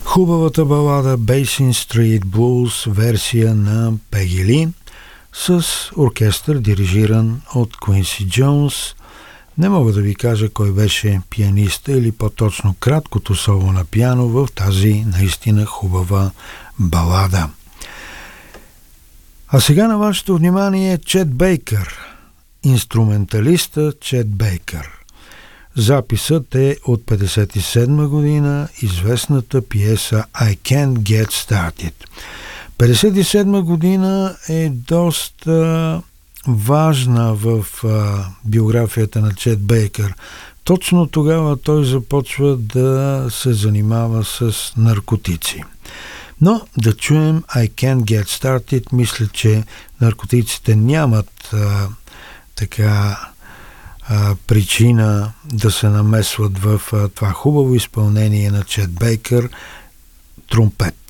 Хубавата балада Basin Street Blues, версия на Пеги Ли, с оркестър, дирижиран от Куинси Джонс. Не мога да ви кажа кой беше пианиста или по-точно краткото соло на пиано в тази наистина хубава балада. А сега на вашето внимание Чет Бейкър, инструменталиста Чет Бейкър. Записът е от 1957 година, известната пиеса I Can't Get Started. 1957 година е доста важна в биографията на Чет Бейкър. Точно тогава той започва да се занимава с наркотици. Но да чуем I Can't Get Started. Мисля, че наркотиците нямат причина да се намесват в това хубаво изпълнение на Чет Бейкър, тромпет.